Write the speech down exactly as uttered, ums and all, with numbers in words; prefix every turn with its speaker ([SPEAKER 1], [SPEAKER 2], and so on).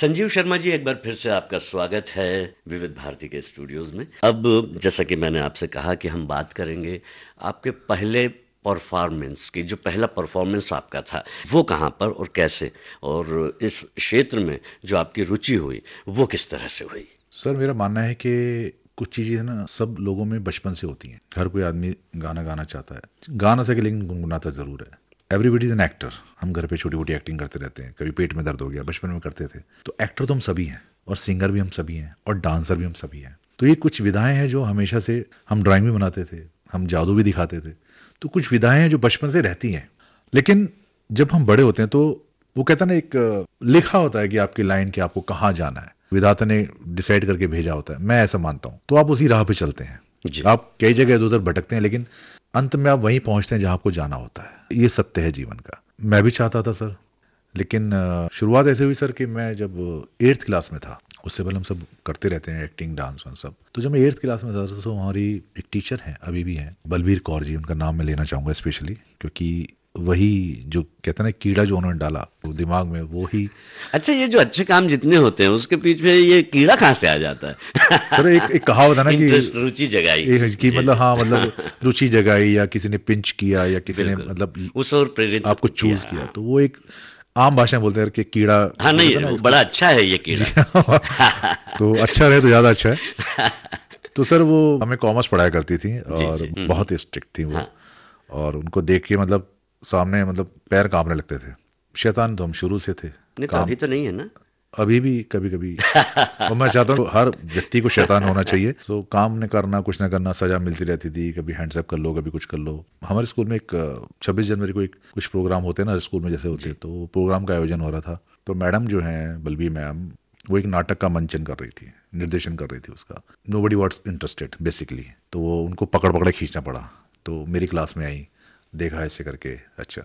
[SPEAKER 1] संजीव शर्मा जी, एक बार फिर से आपका स्वागत है विविध भारती के स्टूडियोज में। अब जैसा कि मैंने आपसे कहा कि हम बात करेंगे आपके पहले परफॉर्मेंस की। जो पहला परफॉर्मेंस आपका था वो कहाँ पर और कैसे, और इस क्षेत्र में जो आपकी रुचि हुई वो किस तरह से हुई?
[SPEAKER 2] सर, मेरा मानना है कि कुछ चीज़ें ना सब लोगों में बचपन से होती हैं। हर कोई आदमी गाना गाना चाहता है, गा ना सके लेकिन गुनगुनाता ज़रूर है। Everybody is an actor. हम घर पे छोटी मोटी एक्टिंग करते रहते हैं। कभी पेट में दर्द हो गया, बचपन में करते थे। तो एक्टर तो हम सभी हैं, और सिंगर भी हम सभी हैं, और डांसर भी हम सभी हैं। तो ये कुछ विधाएं हैं जो हमेशा से, हम ड्राइंग भी बनाते थे, हम जादू भी दिखाते थे। तो कुछ विधाएं हैं जो बचपन से रहती हैं। लेकिन जब हम बड़े होते हैं तो वो कहता है ना, एक अ, लिखा होता है कि आपकी लाइन कि आपको कहाँ जाना है, विधाता ने डिसाइड करके भेजा होता है। मैं ऐसा मानता हूँ। तो आप उसी राह पे चलते हैं।
[SPEAKER 1] जी।
[SPEAKER 2] आप कई जगह इधर उधर भटकते हैं, लेकिन अंत में आप वहीं पहुंचते हैं जहां आपको जाना होता है। ये सत्य है जीवन का। मैं भी चाहता था सर, लेकिन अ, शुरुआत ऐसे हुई सर कि मैं जब एट्थ क्लास में था, उससे पहले हम सब करते रहते हैं एक्टिंग, डांस वांस सब। तो जब मैं एट्थ क्लास में था तो हमारी एक टीचर हैं, अभी भी हैं, बलबीर कौर जी। उनका नाम मैं लेना चाहूँगा स्पेशली, क्योंकि वही जो कहते हैं ना, कीड़ा जो उन्होंने डाला वो दिमाग में, वो ही।
[SPEAKER 1] अच्छा, ये जो अच्छे काम जितने होते हैं उसके पीछे ये कीड़ा कहाँ से आ जाता है?
[SPEAKER 2] सर, एक एक कहावत है ना कि
[SPEAKER 1] इंटरेस्ट, रुचि जगाई।
[SPEAKER 2] एक कि
[SPEAKER 1] जी
[SPEAKER 2] मतलब,
[SPEAKER 1] जी।
[SPEAKER 2] हाँ मतलब रुचि जगाई, या किसी ने पिंच किया, या किसी ने
[SPEAKER 1] बिल्कुल,
[SPEAKER 2] मतलब
[SPEAKER 1] उस ओर प्रेरित
[SPEAKER 2] आपको
[SPEAKER 1] किया।
[SPEAKER 2] चूज किया। तो वो एक आम भाषा में बोलते हैं कि कीड़ा,
[SPEAKER 1] हाँ,
[SPEAKER 2] वो कहते
[SPEAKER 1] नहीं,
[SPEAKER 2] हैं ना
[SPEAKER 1] वो
[SPEAKER 2] इसको।
[SPEAKER 1] बड़ा अच्छा है ये
[SPEAKER 2] जी
[SPEAKER 1] कीड़ा।
[SPEAKER 2] तो अच्छा रहे तो ज़्यादा अच्छा है। तो सर, वो हमें कॉमर्स पढ़ाया करती थी,
[SPEAKER 1] जी
[SPEAKER 2] और
[SPEAKER 1] जी। हम्म हम्म।
[SPEAKER 2] बहुत स्ट्रिक्ट थी वो।
[SPEAKER 1] हाँ।
[SPEAKER 2] और उनको देख के मतलब सामने मतलब पैर कांपने लगते थे। शैतान तो हम शुरू से थे।
[SPEAKER 1] नहीं तो
[SPEAKER 2] काम
[SPEAKER 1] अभी तो नहीं है ना?
[SPEAKER 2] अभी भी कभी कभी। और मैं चाहता हूँ हर व्यक्ति को शैतान होना चाहिए। सो काम न करना, कुछ ना करना, सजा मिलती रहती थी। कभी हैंड्सअप कर लो, कभी कुछ कर लो। हमारे स्कूल में एक छब्बीस जनवरी को एक कुछ प्रोग्राम होते हैं ना स्कूल में, जैसे होते हैं, तो वो प्रोग्राम का आयोजन हो रहा था। तो मैडम जो हैं, बलबी मैम, वो एक नाटक का मंचन कर रही थी, निर्देशन कर रही थी उसका। नो बडी वॉट्स इंटरेस्टेड बेसिकली। तो वो उनको पकड़ पकड़ खींचना पड़ा। तो मेरी क्लास में आई, देखा ऐसे करके, अच्छा